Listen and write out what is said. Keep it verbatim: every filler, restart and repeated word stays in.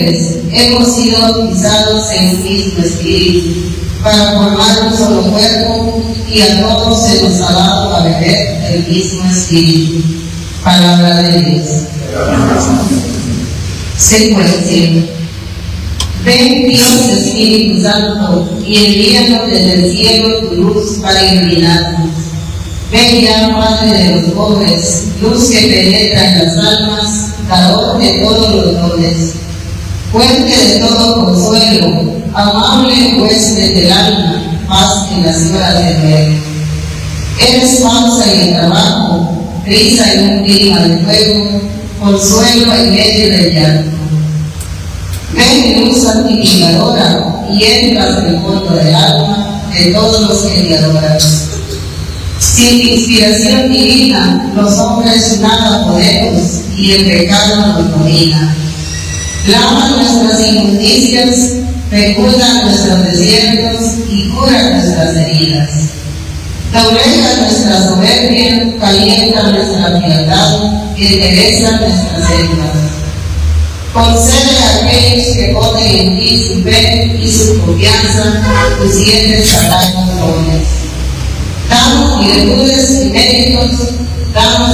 hemos sido bautizados en un mismo espíritu, para formar un solo cuerpo, y a todos se nos ha dado a beber el mismo espíritu. Palabra de Dios. Secuencia. Ven, Dios Espíritu Santo, y envíanos desde el cielo tu luz para iluminarnos. Ven ya, Padre de los pobres, luz que penetra en las almas, dador de todos los dones, fuente de todo consuelo, amable huésped del alma, paz en las horas de duelo. Eres pausa en el trabajo, risa en un clima de fuego, consuelo en medio del llanto. Ven, luz santificadora, y entras en el fondo del alma de todos los que te adoran. Sin inspiración divina, los hombres nada podemos, y el pecado nos domina. Lava nuestras injusticias, fecunda nuestros desiertos y cura nuestras heridas. Doblega nuestra soberbia, calienta nuestra frialdad, endereza nuestras sendas. Concede a aquellos que ponen en ti su fe y su confianza, tus siete sagrados dones. Danos virtudes y méritos, danos